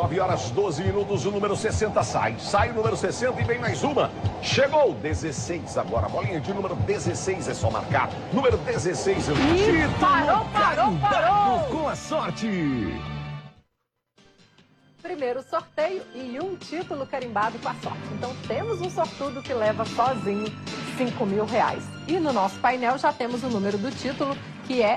9 horas 12 minutos, o número 60 sai. Sai o número 60 e vem mais uma. Chegou 16 agora. A bolinha de número 16 é só marcar. Número 16 é o título Parou! com a sorte. Primeiro sorteio e um título carimbado com a sorte. Então temos um sortudo que leva sozinho R$5.000. E no nosso painel já temos o número do título, que é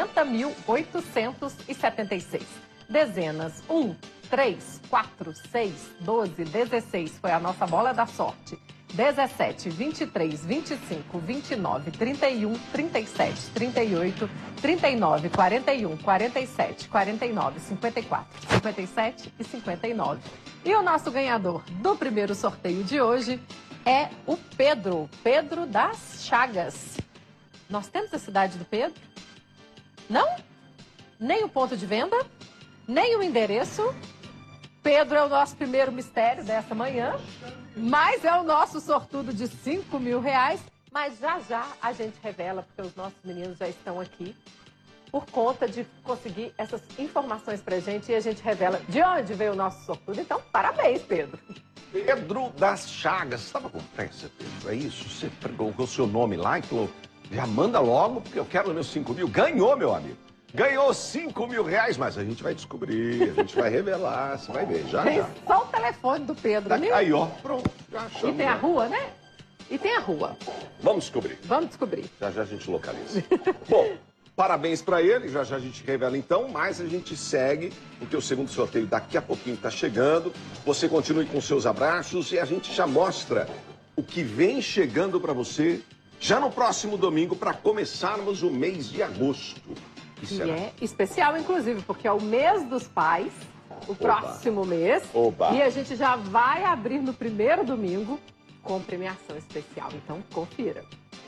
80.876. Dezenas 1, 3, 4, 6, 12, 16 foi a nossa bola da sorte. 17, 23, 25, 29, 31, 37, 38, 39, 41, 47, 49, 54, 57 e 59. E o nosso ganhador do primeiro sorteio de hoje é o Pedro das Chagas. Nós temos a cidade do Pedro? Não? Nem o ponto de venda? Nem o endereço? Pedro é o nosso primeiro mistério dessa manhã, mas é o nosso sortudo de R$5.000. Mas já a gente revela, porque os nossos meninos já estão aqui, por conta de conseguir essas informações pra gente, e a gente revela de onde veio o nosso sortudo. Então, parabéns, Pedro. Pedro das Chagas. Você estava com pressa, Pedro? É isso? Você colocou o seu nome lá e falou, já manda logo, porque eu quero os meus 5.000. Ganhou, meu amigo. Ganhou R$5.000, mas a gente vai descobrir, a gente vai revelar, você vai ver, já. Tem só o telefone do Pedro, né? Aí, ó, pronto, já achamos. E tem a rua, né? E tem a rua. Vamos descobrir. Vamos descobrir. Já a gente localiza. Bom, parabéns pra ele, já a gente revela então, mas a gente segue, porque o segundo sorteio daqui a pouquinho tá chegando. Você continue com seus abraços e a gente já mostra o que vem chegando pra você já no próximo domingo, para começarmos o mês de agosto. E é especial, inclusive, porque é o mês dos pais, o próximo mês. Oba. E a gente já vai abrir no primeiro domingo com premiação especial. Então, confira.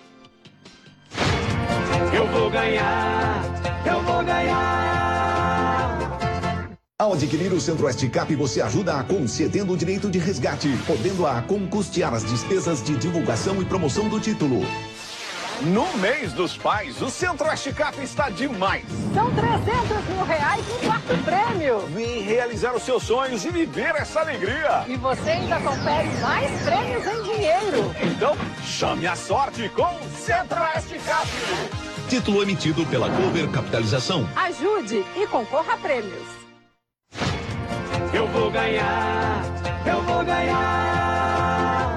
Eu vou ganhar, eu vou ganhar. Ao adquirir o Centro-Oeste Cap, você ajuda a Acom cedendo o direito de resgate, podendo a Acom custear as despesas de divulgação e promoção do título. No mês dos pais, o Centro-Oeste Cap está demais. São R$300.000 no quarto prêmio. Vem realizar os seus sonhos e viver essa alegria. E você ainda confere mais prêmios em dinheiro. Então, chame a sorte com o Centro-Oeste Cap. Título emitido pela Clover Capitalização. Ajude e concorra a prêmios. Eu vou ganhar, eu vou ganhar.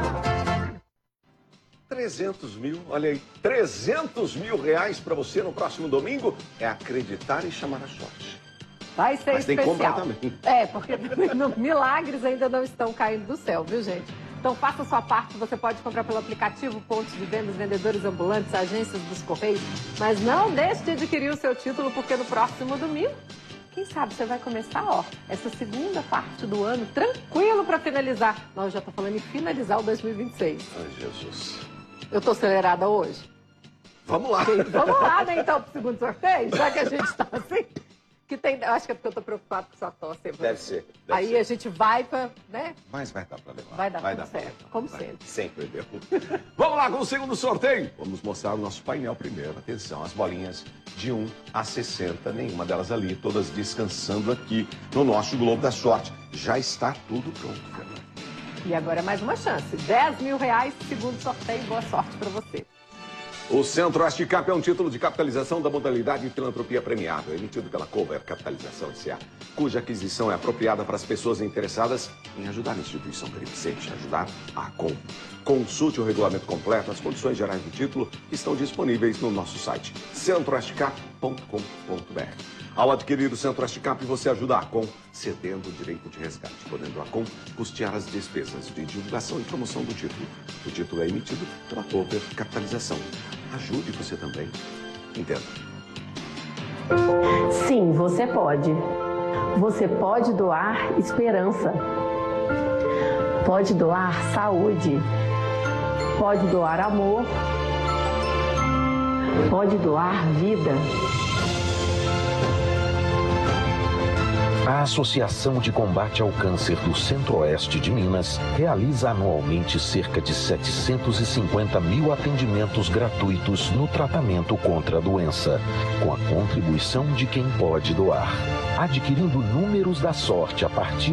300.000, olha aí, R$300.000 para você no próximo domingo é acreditar e chamar a sorte. Vai ser Mas tem especial. que comprar também. É, porque milagres ainda não estão caindo do céu, viu, gente? Então faça a sua parte, você pode comprar pelo aplicativo, pontos de vendas, vendedores ambulantes, agências dos Correios, mas não deixe de adquirir o seu título, porque no próximo domingo, quem sabe você vai começar, ó, essa segunda parte do ano tranquilo para finalizar. Não, eu já tô falando em finalizar o 2026. Ai, Jesus. Eu tô acelerada hoje? Vamos lá. Vamos lá, né, então, pro segundo sorteio, já que a gente tá assim. Que tem, eu acho que é porque eu tô preocupado com sua tosse. Deve ser. Aí a gente vai pra, né? Mas vai dar pra levar. Vai dar tudo pra certo, levar. como Vai. sempre. Sempre deu. Vamos lá com o segundo sorteio. Vamos mostrar o nosso painel primeiro. Atenção, as bolinhas de 1 a 60, nenhuma delas ali, todas descansando aqui no nosso Globo da Sorte. Já está tudo pronto, Fernanda. E agora é mais uma chance. R$10.000, segundo sorteio. Boa sorte pra você. O Centro-Oeste Cap é um título de capitalização da modalidade filantropia premiada, emitido pela Clover Capitalização S.A., cuja aquisição é apropriada para as pessoas interessadas em ajudar a instituição beneficente, ajudar a Acom. Consulte o regulamento completo, as condições gerais do título estão disponíveis no nosso site, centroestecap.com.br. Ao adquirir o Centro-Oeste Cap, você ajuda a Acom cedendo o direito de resgate, podendo a Acom custear as despesas de divulgação e promoção do título. O título é emitido pela Clover Capitalização. Ajude você também. Entenda. Sim, você pode. Você pode doar esperança. Pode doar saúde. Pode doar amor. Pode doar vida. A Associação de Combate ao Câncer do Centro-Oeste de Minas realiza anualmente cerca de 750.000 atendimentos gratuitos no tratamento contra a doença, com a contribuição de quem pode doar. Adquirindo números da sorte a partir